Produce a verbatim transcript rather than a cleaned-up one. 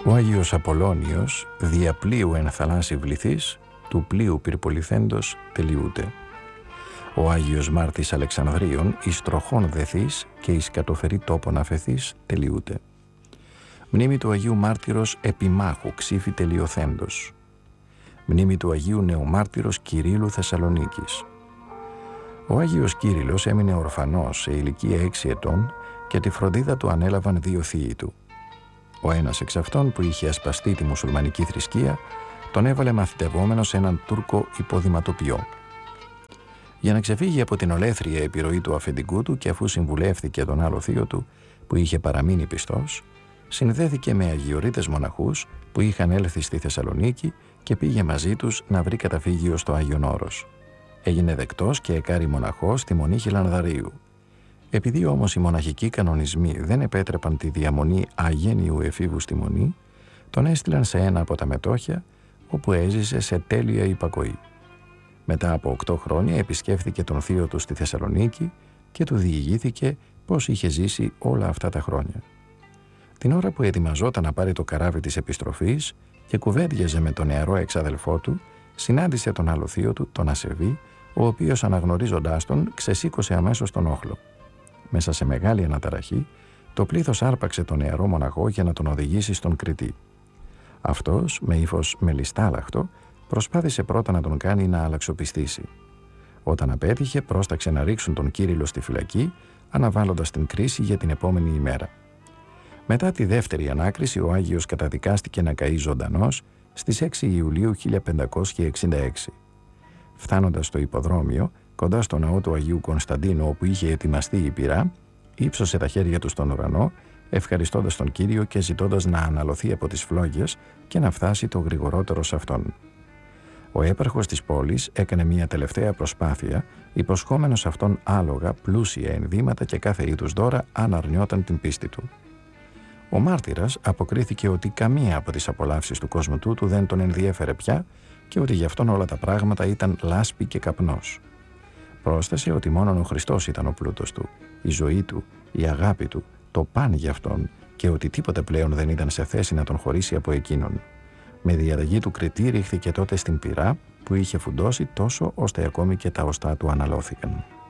Ο Άγιος Απολλώνιος, δια πλοίου εν θαλάσσι βληθής, του πλοίου πυρπολιθέντος τελειούται. Ο Άγιος Μάρτης Αλεξανδρίων, εις τροχών δεθείς και εις κατοφερή τόπον αφεθείς τελειούται. Μνήμη του Αγίου Μάρτυρος Επιμάχου, ξύφη τελειωθέντος. Μνήμη του Αγίου Νεομάρτυρος Κυρίλλου Θεσσαλονίκης. Ο Άγιος Κύριλλος έμεινε ορφανός σε ηλικία έξι ετών και τη φροντίδα του ανέλαβαν δύο θείοι του. Ο ένας εξ αυτών, που είχε ασπαστεί τη μουσουλμανική θρησκεία, τον έβαλε μαθητευόμενο σε έναν Τούρκο υποδηματοποιό. Για να ξεφύγει από την ολέθρια επιρροή του αφεντικού του και αφού συμβουλεύθηκε τον άλλο θείο του, που είχε παραμείνει πιστός, συνδέθηκε με αγιορείτες μοναχούς που είχαν έλθει στη Θεσσαλονίκη και πήγε μαζί τους να βρει καταφύγιο στο Άγιον Όρος. Έγινε δεκτός και εκάρη μοναχός στη Μονή Χιλανδαρίου. Επειδή όμως οι μοναχικοί κανονισμοί δεν επέτρεπαν τη διαμονή αγένειου εφήβου στη Μονή, τον έστειλαν σε ένα από τα μετόχια, όπου έζησε σε τέλεια υπακοή. Μετά από οκτώ χρόνια επισκέφθηκε τον θείο του στη Θεσσαλονίκη και του διηγήθηκε πώς είχε ζήσει όλα αυτά τα χρόνια. Την ώρα που ετοιμαζόταν να πάρει το καράβι της επιστροφής και κουβέντιαζε με τον νεαρό εξαδελφό του, συνάντησε τον άλλο θείο του, τον Ασεβή, ο οποίος αναγνωρίζοντάς τον ξεσήκωσε αμέσως τον όχλο. Μέσα σε μεγάλη αναταραχή, το πλήθος άρπαξε τον νεαρό μοναχό για να τον οδηγήσει στον Κρητή. Αυτός, με ύφος μελιστάλαχτο, προσπάθησε πρώτα να τον κάνει να αλλαξοπιστήσει. Όταν απέτυχε, πρόσταξε να ρίξουν τον Κύριλλο στη φυλακή, αναβάλλοντας την κρίση για την επόμενη ημέρα. Μετά τη δεύτερη ανάκριση, ο Άγιος καταδικάστηκε να καεί ζωντανός στις έξι Ιουλίου χίλια πεντακόσια εξήντα έξι. Φτάνοντας στο υποδρόμιο, κοντά στο ναό του Αγίου Κωνσταντίνου, όπου είχε ετοιμαστεί η πυρά, ύψωσε τα χέρια του στον ουρανό, ευχαριστώντας τον Κύριο και ζητώντας να αναλωθεί από τις φλόγες και να φτάσει το γρηγορότερο σε αυτόν. Ο έπαρχος της πόλης έκανε μια τελευταία προσπάθεια, υποσχόμενος αυτόν άλογα, πλούσια ενδύματα και κάθε είδους δώρα αν αρνιόταν την πίστη του. Ο μάρτυρας αποκρίθηκε ότι καμία από τις απολαύσεις του κόσμου τούτου δεν τον ενδιέφερε πια και ότι γι' αυτόν όλα τα πράγματα ήταν λάσπη και καπνός. Πρόσθεσε ότι μόνον ο Χριστός ήταν ο πλούτος του, η ζωή του, η αγάπη του, το παν γι' αυτόν και ότι τίποτε πλέον δεν ήταν σε θέση να τον χωρίσει από εκείνον. Με διαταγή του Κρητή ρίχθηκε τότε στην πυρά που είχε φουντώσει τόσο ώστε ακόμη και τα οστά του αναλώθηκαν.